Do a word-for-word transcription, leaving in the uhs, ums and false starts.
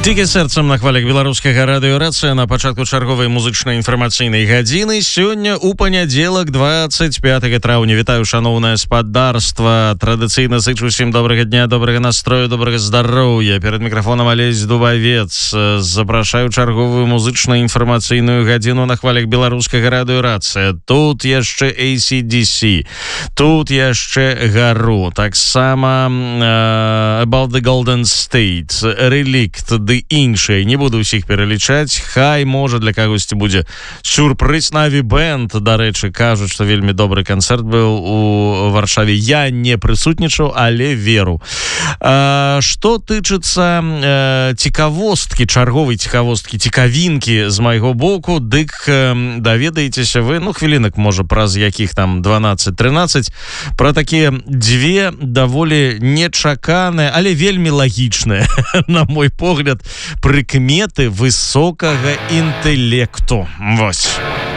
Дзікі сэрцам на хвалях беларускага радыёрацыя на пачатку чарговай музычнай інфармацыйнай гадзіны. Сёння у панядзелак двадцать пятого траўня. Вітаю, шаноўнае спадарства. Традыцыйна зычу усім добрага дня, добрага настрою, добрага здароўя. Перад мікрафонам Алесь Дубавец. Запрашаю чарговую музычную інфармацыйную гадзіну на хвалях беларускага радыёрацыя. Тут яшчэ эй си ди си. Тут яшчэ Гару. Таксама uh, About the Golden State, Relict, ды іншыя. Не буду ўсіх пералічаць. Хай, можа, для кагосьці будзе сюрпрыз. Наві бэнд, дарэчы, кажуць, што вельмі добры канцэрт быў у Варшаве. Я не прысутнічаў, але веру. А, што тычыцца а, цікавосткі, чарговай цікавосткі, цікавінкі з майго боку, дык а, даведаецеся вы, ну, хвілінак, можа, праз якіх там дванаццаць-трынаццаць, пра такія дзве даволі нечаканыя, але вельмі лагічныя, на мой погляд, прыкметы высокага інтэлекту. Вось.